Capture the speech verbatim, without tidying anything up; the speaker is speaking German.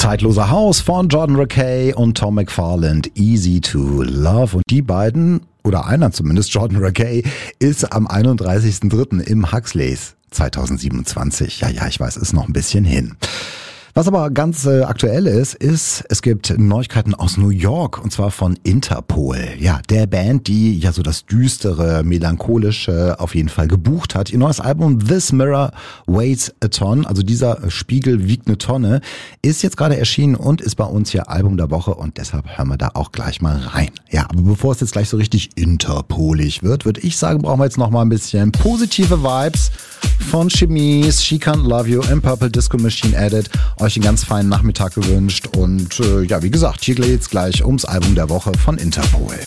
Zeitlose House von Jordan Rakei und Tom McFarland, Easy to Love. Und die beiden, oder einer zumindest, Jordan Rakei, ist am einunddreißigsten dritten im Huxleys zweitausendsiebenundzwanzig. Ja, ja, ich weiß, ist noch ein bisschen hin. Was aber ganz äh, aktuell ist, ist, es gibt Neuigkeiten aus New York und zwar von Interpol. Ja, der Band, die ja so das düstere, melancholische auf jeden Fall gebucht hat. Ihr neues Album This Mirror Weighs a Ton, also dieser Spiegel wiegt eine Tonne, ist jetzt gerade erschienen und ist bei uns hier Album der Woche und deshalb hören wir da auch gleich mal rein. Ja, aber bevor es jetzt gleich so richtig interpolig wird, würde ich sagen, brauchen wir jetzt noch mal ein bisschen positive Vibes von Chemise, She Can't Love You im Purple Disco Machine Edit. Euch einen ganz feinen Nachmittag gewünscht und äh, ja, wie gesagt, hier geht's gleich ums Album der Woche von Interpol.